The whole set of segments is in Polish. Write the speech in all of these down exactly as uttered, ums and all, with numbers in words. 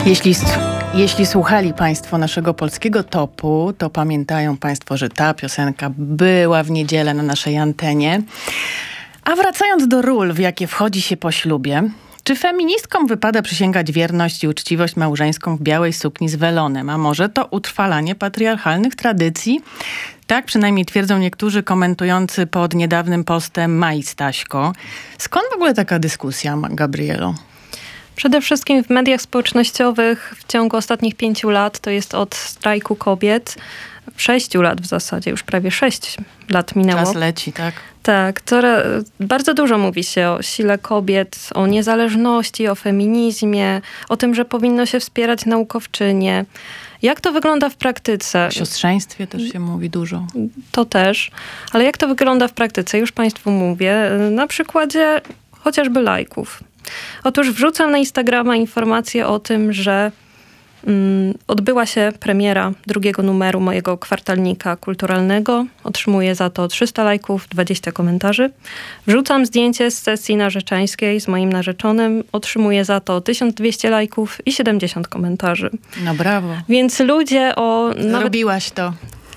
Jeśli, jeśli słuchali Państwo naszego polskiego topu, to pamiętają Państwo, że ta piosenka była w niedzielę na naszej antenie. A wracając do ról, w jakie wchodzi się po ślubie, czy feministkom wypada przysięgać wierność i uczciwość małżeńską w białej sukni z welonem? A może to utrwalanie patriarchalnych tradycji? Tak przynajmniej twierdzą niektórzy komentujący pod niedawnym postem Mai Staśko. Skąd w ogóle taka dyskusja, Gabrielo? Przede wszystkim w mediach społecznościowych w ciągu ostatnich pięciu lat, to jest od strajku kobiet, sześciu lat w zasadzie, już prawie sześć lat minęło. Czas leci, tak? Tak, to bardzo dużo mówi się o sile kobiet, o niezależności, o feminizmie, o tym, że powinno się wspierać naukowczynie. Jak to wygląda w praktyce? O siostrzeństwie też się mówi dużo. To też, ale jak to wygląda w praktyce? Już Państwu mówię, na przykładzie chociażby lajków. Otóż wrzucam na Instagrama informację o tym, że mm, odbyła się premiera drugiego numeru mojego kwartalnika kulturalnego. Otrzymuję za to trzysta lajków, dwadzieścia komentarzy. Wrzucam zdjęcie z sesji narzeczeńskiej z moim narzeczonym. Otrzymuję za to tysiąc dwieście lajków i siedemdziesiąt komentarzy. No brawo. Więc ludzie o... Zrobiłaś to.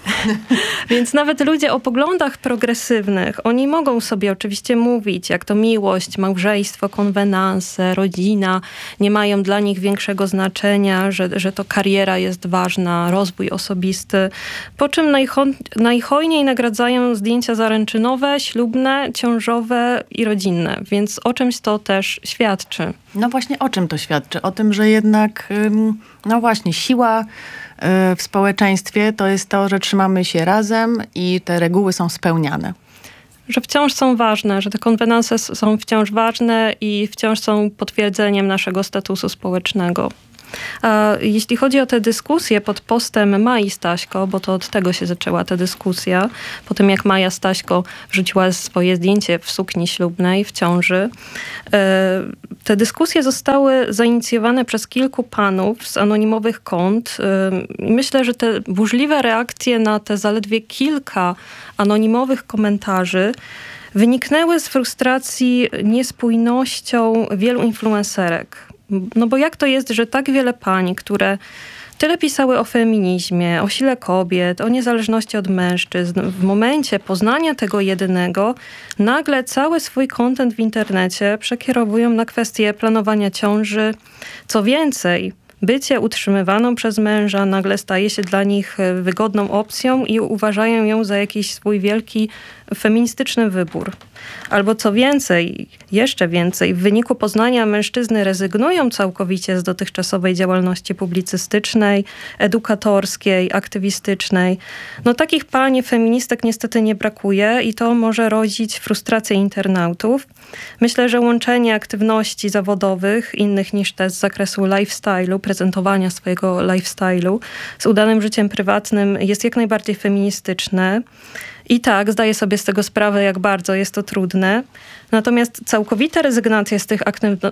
Więc nawet ludzie o poglądach progresywnych, oni mogą sobie oczywiście mówić, jak to miłość, małżeństwo, konwenanse, rodzina nie mają dla nich większego znaczenia, że, że to kariera jest ważna, rozwój osobisty. Po czym najcho- najhojniej nagradzają zdjęcia zaręczynowe, ślubne, ciążowe i rodzinne. Więc o czymś to też świadczy. No właśnie o czym to świadczy? O tym, że jednak, no właśnie, siła w społeczeństwie to jest to, że trzymamy się razem i te reguły są spełniane. Że wciąż są ważne, że te konwenanse są wciąż ważne i wciąż są potwierdzeniem naszego statusu społecznego. A jeśli chodzi o tę dyskusję pod postem Mai Staśko, bo to od tego się zaczęła ta dyskusja, po tym jak Maja Staśko wrzuciła swoje zdjęcie w sukni ślubnej, w ciąży, te dyskusje zostały zainicjowane przez kilku panów z anonimowych kont. Myślę, że te burzliwe reakcje na te zaledwie kilka anonimowych komentarzy wyniknęły z frustracji niespójnością wielu influencerek. No bo jak to jest, że tak wiele pań, które tyle pisały o feminizmie, o sile kobiet, o niezależności od mężczyzn, w momencie poznania tego jedynego, nagle cały swój content w internecie przekierowują na kwestię planowania ciąży. Co więcej, bycie utrzymywaną przez męża nagle staje się dla nich wygodną opcją i uważają ją za jakiś swój wielki feministyczny wybór. Albo co więcej, jeszcze więcej, w wyniku poznania mężczyzny rezygnują całkowicie z dotychczasowej działalności publicystycznej, edukatorskiej, aktywistycznej. No takich pań feministek niestety nie brakuje i to może rodzić frustrację internautów. Myślę, że łączenie aktywności zawodowych, innych niż te z zakresu lifestyle'u, prezentowania swojego lifestyle'u z udanym życiem prywatnym jest jak najbardziej feministyczne. I tak, zdaję sobie z tego sprawę, jak bardzo jest to trudne. Natomiast całkowita rezygnacja z tych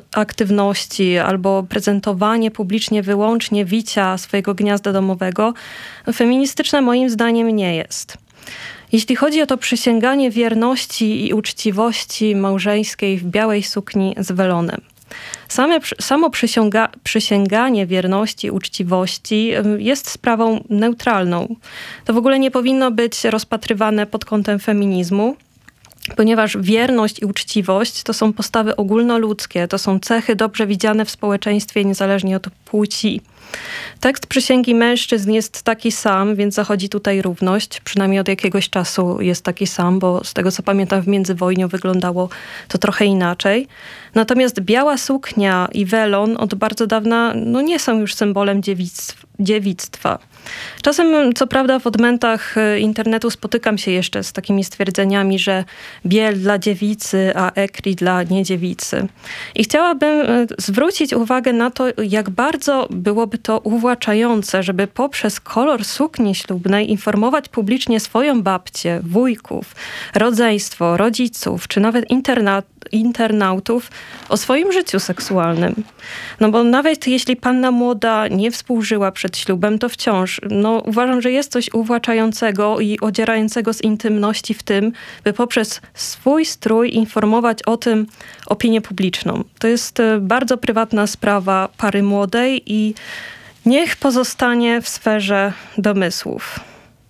aktywności albo prezentowanie publicznie wyłącznie wicia swojego gniazda domowego feministyczne moim zdaniem nie jest. Jeśli chodzi o to przysięganie wierności i uczciwości małżeńskiej w białej sukni z welonem. Same, samo przysięga, przysięganie wierności, uczciwości jest sprawą neutralną. To w ogóle nie powinno być rozpatrywane pod kątem feminizmu, ponieważ wierność i uczciwość to są postawy ogólnoludzkie, to są cechy dobrze widziane w społeczeństwie niezależnie od płci. Tekst przysięgi mężczyzn jest taki sam, więc zachodzi tutaj równość. Przynajmniej od jakiegoś czasu jest taki sam, bo z tego co pamiętam w międzywojniu wyglądało to trochę inaczej. Natomiast biała suknia i welon od bardzo dawna no, nie są już symbolem dziewictw, dziewictwa. Czasem, co prawda, w odmętach internetu spotykam się jeszcze z takimi stwierdzeniami, że biel dla dziewicy, a ekri dla niedziewicy. I chciałabym zwrócić uwagę na to, jak bardzo byłoby to uwłaczające, żeby poprzez kolor sukni ślubnej informować publicznie swoją babcię, wujków, rodzeństwo, rodziców, czy nawet interna- internautów o swoim życiu seksualnym. No bo nawet jeśli panna młoda nie współżyła przed ślubem, to wciąż no, uważam, że jest coś uwłaczającego i odzierającego z intymności w tym, by poprzez swój strój informować o tym opinię publiczną. To jest bardzo prywatna sprawa pary młodej i niech pozostanie w sferze domysłów.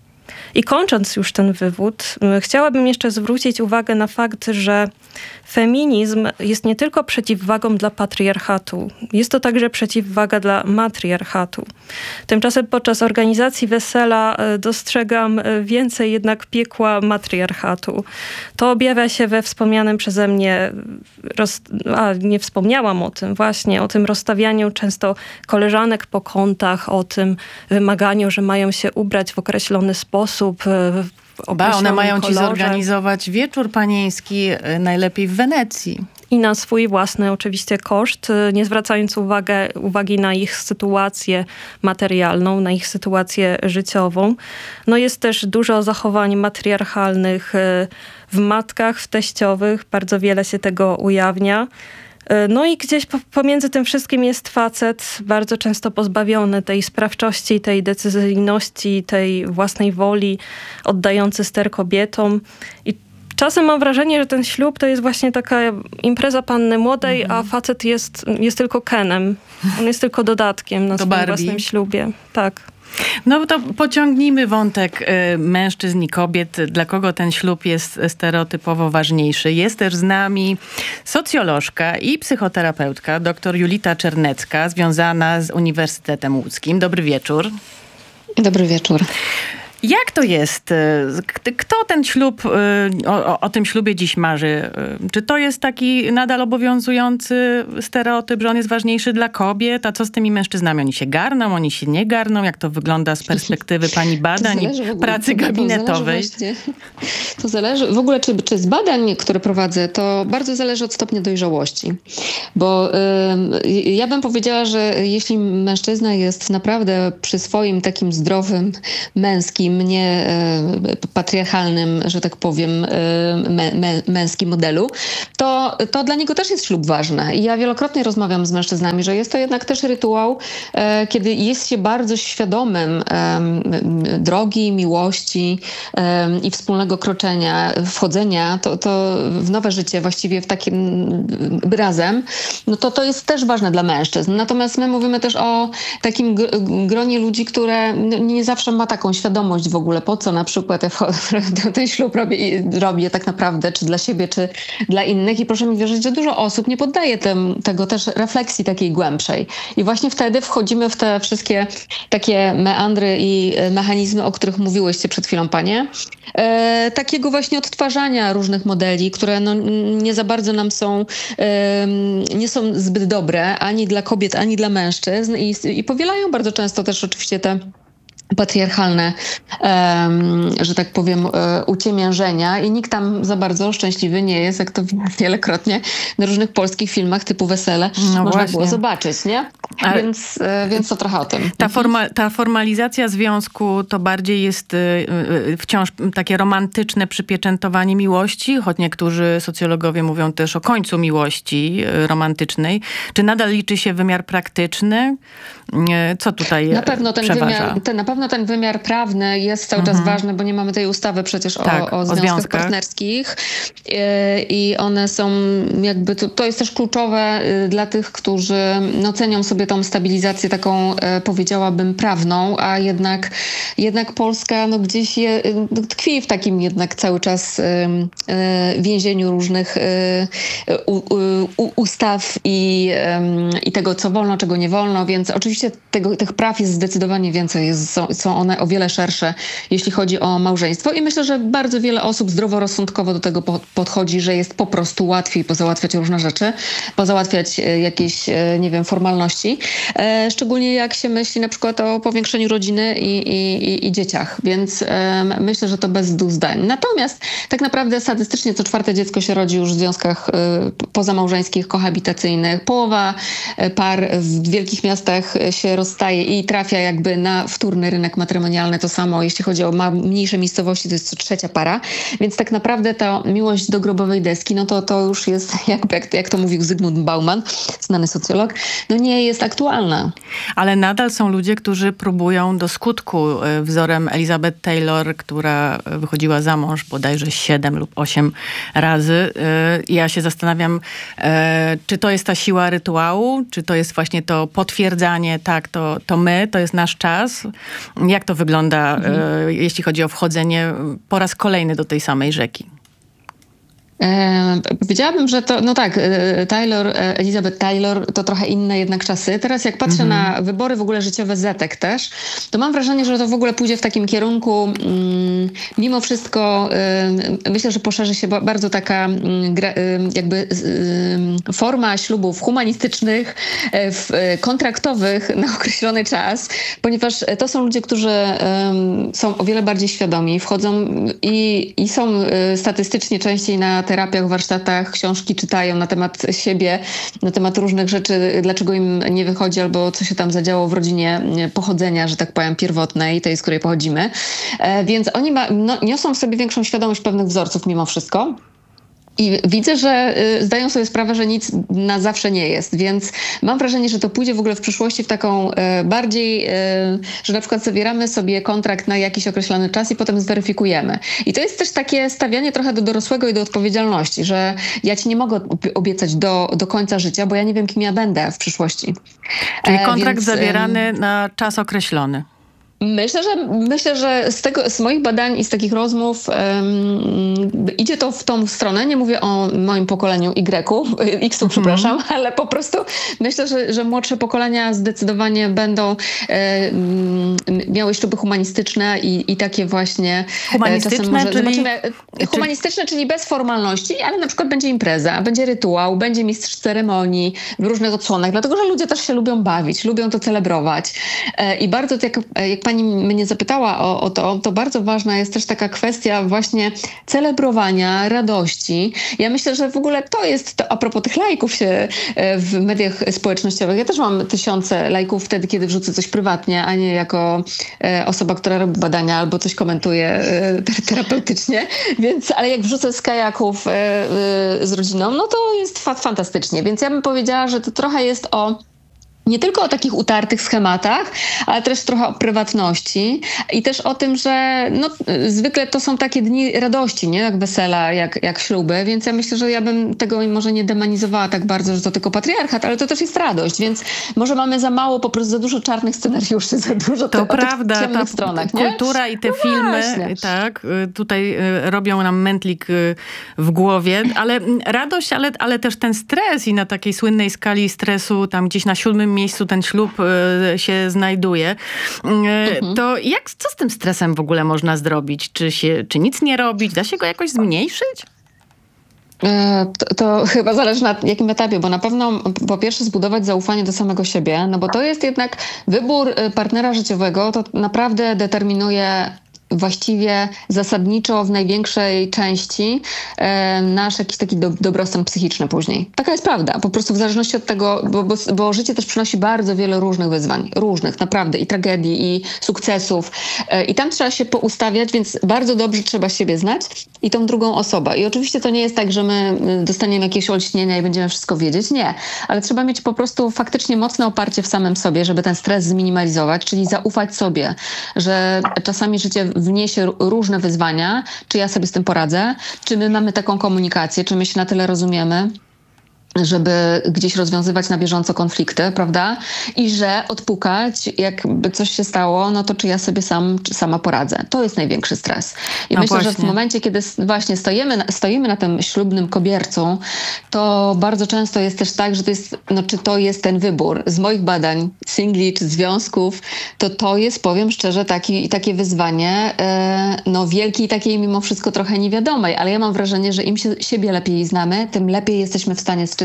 I kończąc już ten wywód, chciałabym jeszcze zwrócić uwagę na fakt, że feminizm jest nie tylko przeciwwagą dla patriarchatu, jest to także przeciwwaga dla matriarchatu. Tymczasem podczas organizacji wesela dostrzegam więcej jednak piekła matriarchatu. To objawia się we wspomnianym przeze mnie, roz... a nie wspomniałam o tym właśnie, o tym rozstawianiu często koleżanek po kątach, o tym wymaganiu, że mają się ubrać w określony sposób, Ba, one mają kolorze. ci zorganizować wieczór panieński, najlepiej w Wenecji. I na swój własny oczywiście koszt, nie zwracając uwagę, uwagi na ich sytuację materialną, na ich sytuację życiową. No jest też dużo zachowań matriarchalnych w matkach, w teściowych. Bardzo wiele się tego ujawnia. No i gdzieś pomiędzy tym wszystkim jest facet bardzo często pozbawiony tej sprawczości, tej decyzyjności, tej własnej woli, oddający ster kobietom. I czasem mam wrażenie, że ten ślub to jest właśnie taka impreza panny młodej, mhm. a facet jest, jest tylko Kenem. On jest tylko dodatkiem na Do swoim Barbie. własnym ślubie. Tak. No to pociągnijmy wątek y, mężczyzn i kobiet. Dla kogo ten ślub jest stereotypowo ważniejszy? Jest też z nami socjolożka i psychoterapeutka, dr Julita Czernecka, związana z Uniwersytetem Łódzkim. Dobry wieczór. Dobry wieczór. Jak to jest? Kto ten ślub, o, o tym ślubie dziś marzy? Czy to jest taki nadal obowiązujący stereotyp, że on jest ważniejszy dla kobiet? A co z tymi mężczyznami? Oni się garną, oni się nie garną? Jak to wygląda z perspektywy pani badań i pracy to, gabinetowej? To zależy, to zależy w ogóle, czy, czy z badań, które prowadzę, to bardzo zależy od stopnia dojrzałości. Bo y, ja bym powiedziała, że jeśli mężczyzna jest naprawdę przy swoim takim zdrowym, męskim, nie patriarchalnym, że tak powiem, mę, mę, męskim modelu, to, to dla niego też jest ślub ważny. I ja wielokrotnie rozmawiam z mężczyznami, że jest to jednak też rytuał, kiedy jest się bardzo świadomym drogi, miłości i wspólnego kroczenia, wchodzenia to, to w nowe życie, właściwie w takim razem, no to to jest też ważne dla mężczyzn. Natomiast my mówimy też o takim gronie ludzi, które nie zawsze ma taką świadomość w ogóle, po co na przykład ten ślub robię, robię tak naprawdę, czy dla siebie, czy dla innych. I proszę mi wierzyć, że dużo osób nie poddaje tem, tego też refleksji takiej głębszej. I właśnie wtedy wchodzimy w te wszystkie takie meandry i mechanizmy, o których mówiłyście przed chwilą, panie. E, takiego właśnie odtwarzania różnych modeli, które no, nie za bardzo nam są, e, nie są zbyt dobre ani dla kobiet, ani dla mężczyzn i, i powielają bardzo często też oczywiście te patriarchalne, um, że tak powiem, um, uciemiężenia i nikt tam za bardzo szczęśliwy nie jest, jak to wielokrotnie na różnych polskich filmach typu Wesele no można właśnie było zobaczyć, nie? Więc, e, więc to trochę o tym. Ta, forma, ta formalizacja związku to bardziej jest y, y, wciąż takie romantyczne przypieczętowanie miłości, choć niektórzy socjologowie mówią też o końcu miłości y, romantycznej. Czy nadal liczy się wymiar praktyczny? Y, co tutaj na pewno ten przeważa? Wymiar, ten, na pewno ten wymiar prawny jest cały mhm. czas ważny, bo nie mamy tej ustawy przecież tak, o, o, związkach o związkach partnerskich y, i one są jakby, to, to jest też kluczowe y, dla tych, którzy no, cenią sobie tą stabilizację taką, e, powiedziałabym, prawną, a jednak, jednak Polska no, gdzieś je, e, tkwi w takim jednak cały czas e, e, więzieniu różnych e, u, u, ustaw i, e, i tego, co wolno, czego nie wolno, więc oczywiście tego, tych praw jest zdecydowanie więcej, jest, są, są one o wiele szersze, jeśli chodzi o małżeństwo i myślę, że bardzo wiele osób zdroworozsądkowo do tego po, podchodzi, że jest po prostu łatwiej pozałatwiać różne rzeczy, pozałatwiać e, jakieś, e, nie wiem, formalności. E, szczególnie jak się myśli na przykład o powiększeniu rodziny i, i, i dzieciach, więc e, myślę, że to bez dwóch zdań. Natomiast tak naprawdę statystycznie co czwarte dziecko się rodzi już w związkach e, pozamałżeńskich, kohabitacyjnych. Połowa par w wielkich miastach się rozstaje i trafia jakby na wtórny rynek matrymonialny to samo, jeśli chodzi o ma- mniejsze miejscowości, to jest co trzecia para, więc tak naprawdę ta miłość do grobowej deski, no to to już jest, jak, jak, jak to mówił Zygmunt Bauman, znany socjolog, no nie jest aktualna. Ale nadal są ludzie, którzy próbują do skutku, wzorem Elizabeth Taylor, która wychodziła za mąż bodajże siedem lub osiem razy. Ja się zastanawiam, czy to jest ta siła rytuału, czy to jest właśnie to potwierdzanie, tak, to, to my, to jest nasz czas. Jak to wygląda, mhm. jeśli chodzi o wchodzenie po raz kolejny do tej samej rzeki? E, powiedziałabym, że to, no tak, Taylor, Elizabeth Taylor to trochę inne jednak czasy. Teraz jak patrzę mm-hmm. na wybory w ogóle życiowe Zetek też, to mam wrażenie, że to w ogóle pójdzie w takim kierunku, mm, mimo wszystko y, myślę, że poszerzy się ba- bardzo taka y, gra, y, jakby y, forma ślubów humanistycznych, y, kontraktowych na określony czas, ponieważ to są ludzie, którzy y, są o wiele bardziej świadomi, wchodzą i, i są y, statystycznie częściej na terapiach, warsztatach, książki czytają na temat siebie, na temat różnych rzeczy, dlaczego im nie wychodzi albo co się tam zadziało w rodzinie pochodzenia, że tak powiem, pierwotnej, tej, z której pochodzimy. E, więc oni ma, no, niosą w sobie większą świadomość pewnych wzorców mimo wszystko. I widzę, że y, zdają sobie sprawę, że nic na zawsze nie jest, więc mam wrażenie, że to pójdzie w ogóle w przyszłości w taką y, bardziej, y, że na przykład zawieramy sobie kontrakt na jakiś określony czas i potem zweryfikujemy. I to jest też takie stawianie trochę do dorosłego i do odpowiedzialności, że ja ci nie mogę obiecać do, do końca życia, bo ja nie wiem, kim ja będę w przyszłości. Czyli kontrakt e, więc, zawierany na czas określony. Myślę, że myślę, że z tego, z moich badań i z takich rozmów um, idzie to w tą stronę. Nie mówię o moim pokoleniu Y-u, X-u, mm-hmm. przepraszam, ale po prostu myślę, że, że młodsze pokolenia zdecydowanie będą e, miały śluby humanistyczne i, i takie właśnie... Humanistyczne, może, czyli... Zobaczymy, humanistyczne, czyli bez formalności, ale na przykład będzie impreza, będzie rytuał, będzie mistrz ceremonii w różnych odsłonach, dlatego, że ludzie też się lubią bawić, lubią to celebrować. E, I bardzo, jak, jak pani mnie zapytała o, o to, to bardzo ważna jest też taka kwestia właśnie celebrowania, radości. Ja myślę, że w ogóle to jest, to, a propos tych lajków się w mediach społecznościowych, ja też mam tysiące lajków wtedy, kiedy wrzucę coś prywatnie, a nie jako e, osoba, która robi badania albo coś komentuje e, terapeutycznie, więc, ale jak wrzucę z kajaków e, e, z rodziną, no to jest fa- fantastycznie. Więc ja bym powiedziała, że to trochę jest o nie tylko o takich utartych schematach, ale też trochę o prywatności i też o tym, że no, zwykle to są takie dni radości, nie? Jak wesela, jak, jak śluby, więc ja myślę, że ja bym tego może nie demonizowała tak bardzo, że to tylko patriarchat, ale to też jest radość, więc może mamy za mało, po prostu za dużo czarnych scenariuszy, za dużo to te, prawda, o tych ciemnych ta stronach, nie? Kultura i te no filmy, właśnie. tak, tutaj robią nam mętlik w głowie, ale radość, ale, ale też ten stres i na takiej słynnej skali stresu, tam gdzieś na siódmym miejscu ten ślub y, się znajduje. Y, mhm. To jak, co z tym stresem w ogóle można zrobić? Czy, się, czy nic nie robić? Da się go jakoś zmniejszyć? To, to chyba zależy na jakim etapie, bo na pewno po pierwsze zbudować zaufanie do samego siebie, no bo to jest jednak wybór partnera życiowego, to naprawdę determinuje właściwie zasadniczo w największej części e, nasz jakiś taki do, dobrostan psychiczny później. Taka jest prawda. Po prostu w zależności od tego, bo, bo, bo życie też przynosi bardzo wiele różnych wyzwań. Różnych, naprawdę. I tragedii, i sukcesów. E, I tam trzeba się poustawiać, więc bardzo dobrze trzeba siebie znać i tą drugą osobę. I oczywiście to nie jest tak, że my dostaniemy jakieś olśnienia i będziemy wszystko wiedzieć. Nie. Ale trzeba mieć po prostu faktycznie mocne oparcie w samym sobie, żeby ten stres zminimalizować, czyli zaufać sobie, że czasami życie wniesie różne wyzwania, czy ja sobie z tym poradzę, czy my mamy taką komunikację, czy my się na tyle rozumiemy, żeby gdzieś rozwiązywać na bieżąco konflikty, prawda? I że odpukać, jakby coś się stało, no to czy ja sobie sam, czy sama poradzę. To jest największy stres. I no myślę, właśnie. że w momencie, kiedy właśnie stoimy, stoimy na tym ślubnym kobiercu, to bardzo często jest też tak, że to jest, no czy to jest ten wybór. Z moich badań singli czy związków, to to jest, powiem szczerze, taki, takie wyzwanie, yy, no wielkiej i takiej mimo wszystko trochę niewiadomej, ale ja mam wrażenie, że im się, siebie lepiej znamy, tym lepiej jesteśmy w stanie sczytać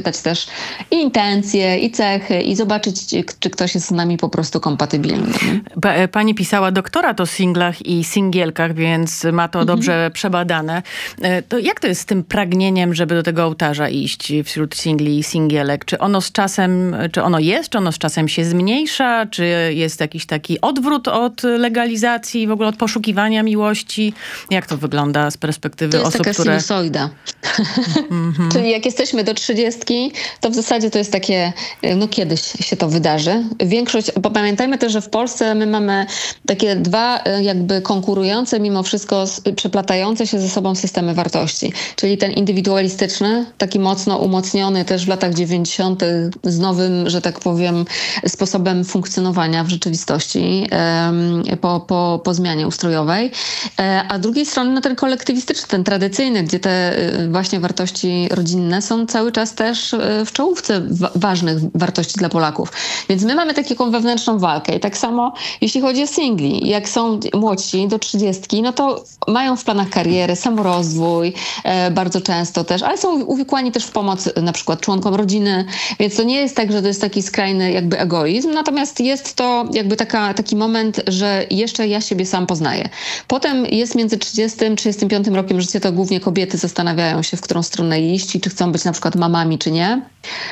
przeczytać też i intencje, i cechy, i zobaczyć, czy ktoś jest z nami po prostu kompatybilny. Pa, pani pisała doktorat o singlach i singielkach, więc ma to mhm. dobrze przebadane. To jak to jest z tym pragnieniem, żeby do tego ołtarza iść wśród singli i singielek? Czy ono z czasem, czy ono jest, czy ono z czasem się zmniejsza? Czy jest jakiś taki odwrót od legalizacji, w ogóle od poszukiwania miłości? Jak to wygląda z perspektywy to jest osób, taka które... sinusoida. Mm-hmm. Czyli jak jesteśmy do trzydziestki, to w zasadzie to jest takie, no kiedyś się to wydarzy. Większość, bo pamiętajmy też, że w Polsce my mamy takie dwa jakby konkurujące, mimo wszystko przeplatające się ze sobą systemy wartości. Czyli ten indywidualistyczny, taki mocno umocniony też w latach dziewięćdziesiątych z nowym, że tak powiem, sposobem funkcjonowania w rzeczywistości po, po, po zmianie ustrojowej. A z drugiej strony no, ten kolektywistyczny, ten tradycyjny, gdzie te właśnie wartości rodzinne są cały czas też w czołówce wa- ważnych wartości dla Polaków. Więc my mamy taką wewnętrzną walkę. I tak samo jeśli chodzi o singli. Jak są młodsi do trzydziestki, no to mają w planach kariery, samorozwój e, bardzo często też, ale są uwikłani też w pomoc na przykład członkom rodziny. Więc to nie jest tak, że to jest taki skrajny jakby egoizm. Natomiast jest to jakby taka, taki moment, że jeszcze ja siebie sam poznaję. Potem jest między trzydziestym a trzydziestym piątym rokiem życia, to głównie kobiety zastanawiają się, w którą stronę iść i czy chcą być na przykład mamami, czy nie.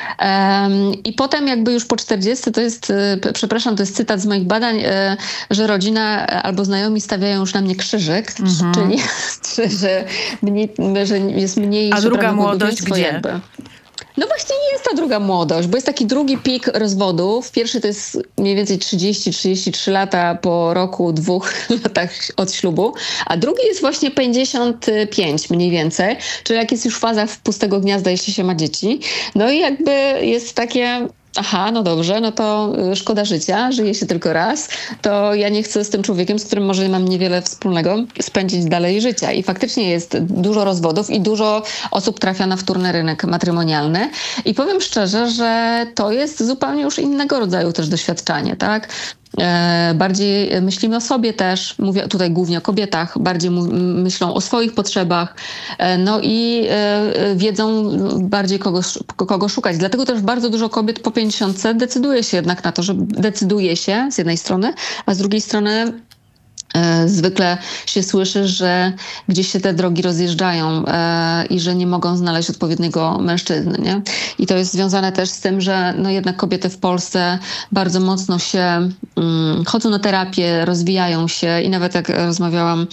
Um, I potem jakby już po czterdziestym to jest, e, przepraszam, to jest cytat z moich badań, e, że rodzina albo znajomi stawiają już na mnie krzyżyk, mm-hmm. czyli że, mniej, że jest mniej... A druga młodość gdzie? Jakby. No właśnie nie jest ta druga młodość, bo jest taki drugi pik rozwodów. Pierwszy to jest mniej więcej trzydzieści trzydzieści trzy lata po roku, dwóch latach od ślubu, a drugi jest właśnie pięćdziesiąt pięć mniej więcej, czyli jak jest już faza pustego gniazda, jeśli się ma dzieci. No i jakby jest takie... Aha, no dobrze, no to szkoda życia, żyje się tylko raz, to ja nie chcę z tym człowiekiem, z którym może mam niewiele wspólnego, spędzić dalej życia. I faktycznie jest dużo rozwodów i dużo osób trafia na wtórny rynek matrymonialny. I powiem szczerze, że to jest zupełnie już innego rodzaju też doświadczenie, tak? E, bardziej myślimy o sobie też, mówię tutaj głównie o kobietach, bardziej mu, myślą o swoich potrzebach, e, no i e, wiedzą bardziej kogo, kogo szukać. Dlatego też bardzo dużo kobiet po pięćdziesiątce decyduje się jednak na to, że decyduje się z jednej strony, a z drugiej strony E, zwykle się słyszy, że gdzieś się te drogi rozjeżdżają e, i że nie mogą znaleźć odpowiedniego mężczyzny, nie? I to jest związane też z tym, że no jednak kobiety w Polsce bardzo mocno się mm, chodzą na terapię, rozwijają się i nawet jak rozmawiałam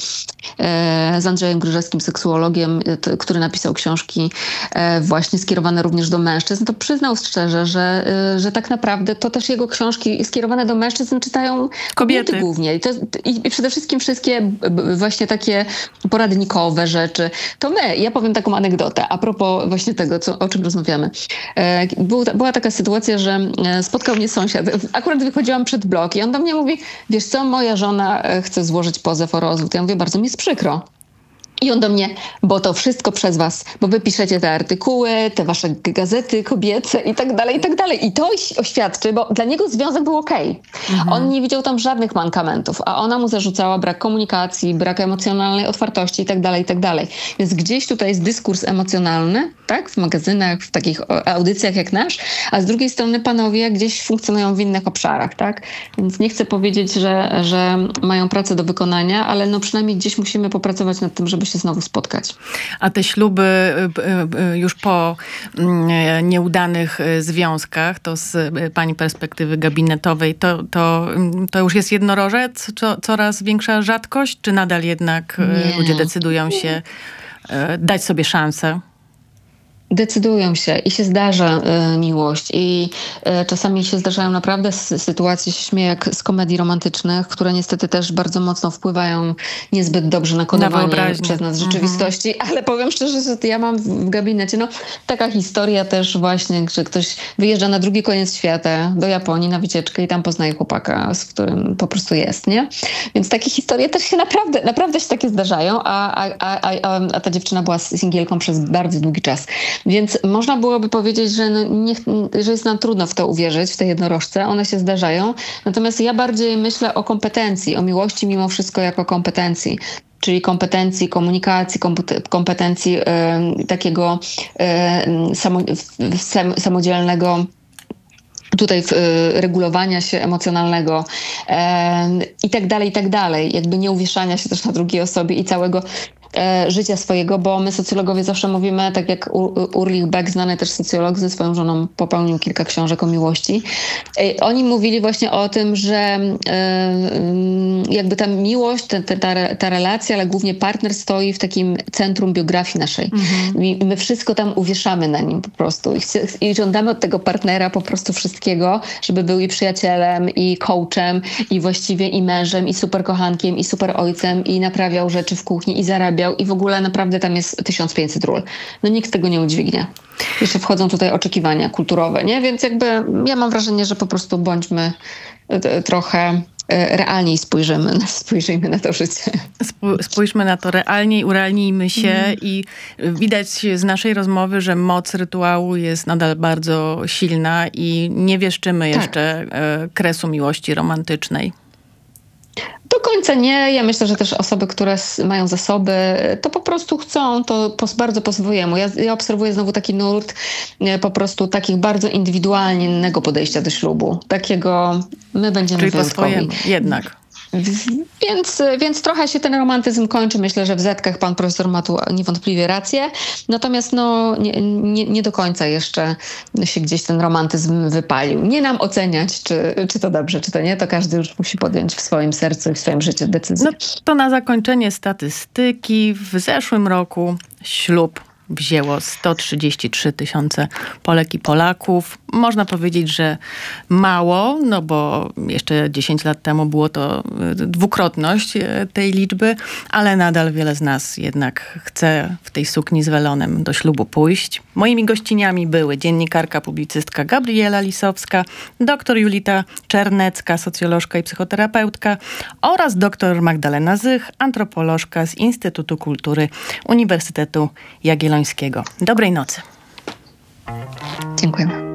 e, z Andrzejem Gryżewskim, seksuologiem, t, który napisał książki e, właśnie skierowane również do mężczyzn, to przyznał szczerze, że, e, że tak naprawdę to też jego książki skierowane do mężczyzn czytają kobiety, kobiety głównie. I, to, i, i przede wszystkim wszystkie właśnie takie poradnikowe rzeczy. To my, ja powiem taką anegdotę a propos właśnie tego, co, o czym rozmawiamy. Był, była taka sytuacja, że spotkał mnie sąsiad. Akurat wychodziłam przed blok i on do mnie mówi, wiesz co, moja żona chce złożyć pozew o rozwód. Ja mówię, bardzo mi jest przykro. I on do mnie, bo to wszystko przez was, bo wy piszecie te artykuły, te wasze gazety kobiece i tak dalej, i tak dalej. I to oświadczy, bo dla niego związek był okej. Mhm. On nie widział tam żadnych mankamentów, a ona mu zarzucała brak komunikacji, brak emocjonalnej otwartości i tak dalej, i tak dalej. Więc gdzieś tutaj jest dyskurs emocjonalny, tak, w magazynach, w takich audycjach jak nasz, a z drugiej strony panowie gdzieś funkcjonują w innych obszarach, tak. Więc nie chcę powiedzieć, że, że mają pracę do wykonania, ale no przynajmniej gdzieś musimy popracować nad tym, żeby się znowu spotkać. A te śluby już po nieudanych związkach, to z pani perspektywy gabinetowej, to, to, to już jest jednorożec? Coraz większa rzadkość? Czy nadal jednak nie. ludzie decydują się dać sobie szansę? Decydują się i się zdarza y, miłość i y, czasami się zdarzają naprawdę s- sytuacje, się śmieję, jak z komedii romantycznych, które niestety też bardzo mocno wpływają niezbyt dobrze na kodowanie na przez nas rzeczywistości, mhm. ale powiem szczerze, że ja mam w, w gabinecie, no taka historia też właśnie, że ktoś wyjeżdża na drugi koniec świata, do Japonii na wycieczkę i tam poznaje chłopaka, z którym po prostu jest, nie? Więc takie historie też się naprawdę, naprawdę się takie zdarzają, a, a, a, a, a ta dziewczyna była singielką przez bardzo długi czas. Więc można byłoby powiedzieć, że, no nie, że jest nam trudno w to uwierzyć, w te jednorożce. One się zdarzają. Natomiast ja bardziej myślę o kompetencji, o miłości mimo wszystko jako kompetencji. czyli kompetencji komunikacji, kompetencji y, takiego y, samo, sam, samodzielnego tutaj y, regulowania się emocjonalnego e, i tak dalej, i tak dalej. Jakby nie uwieszania się też na drugiej osobie i całego e, życia swojego, bo my socjologowie zawsze mówimy, tak jak Ulrich Beck, znany też socjolog, ze swoją żoną popełnił kilka książek o miłości. E, oni mówili właśnie o tym, że e, jakby ta miłość, ta, ta, ta relacja, ale głównie partner stoi w takim centrum biografii naszej. Mhm. I my wszystko tam uwieszamy na nim po prostu. I, chci- i żądamy od tego partnera po prostu wszystkiego, żeby był i przyjacielem, i coachem, i właściwie i mężem, i super kochankiem, i super ojcem, i naprawiał rzeczy w kuchni, i zarabiał, i w ogóle naprawdę tam jest tysiąc pięćset ról. No nikt tego nie udźwignie. Jeszcze wchodzą tutaj oczekiwania kulturowe, nie? Więc jakby ja mam wrażenie, że po prostu bądźmy t- trochę realniej spojrzymy, spojrzyjmy na to życie. Spójrzmy na to realniej, urealnijmy się mm. i widać z naszej rozmowy, że moc rytuału jest nadal bardzo silna i nie wieszczymy tak. jeszcze kresu miłości romantycznej. Do końca nie. Ja myślę, że też osoby, które mają zasoby, to po prostu chcą to po, bardzo po swojemu. Ja, ja obserwuję znowu taki nurt po prostu takich bardzo indywidualnego podejścia do ślubu. Takiego my będziemy Czyli wyjątkowi. Po swojemu, jednak. Więc, więc trochę się ten romantyzm kończy. Myślę, że w Zetkach pan profesor ma tu niewątpliwie rację. Natomiast no, nie, nie, nie do końca jeszcze się gdzieś ten romantyzm wypalił. Nie nam oceniać, czy, czy to dobrze, czy to nie. To każdy już musi podjąć w swoim sercu i w swoim życiu decyzję. No to na zakończenie statystyki. W zeszłym roku ślub wzięło sto trzydzieści trzy tysiące Polek i Polaków. Można powiedzieć, że mało, no bo jeszcze dziesięć lat temu było to dwukrotność tej liczby, ale nadal wiele z nas jednak chce w tej sukni z welonem do ślubu pójść. Moimi gościniami były dziennikarka, publicystka Gabriela Lisowska, doktor Julita Czernecka, socjolożka i psychoterapeutka oraz doktor Magdalena Zych, antropolożka z Instytutu Kultury Uniwersytetu Jagiellońskiego. Dobrej nocy. Dziękujemy.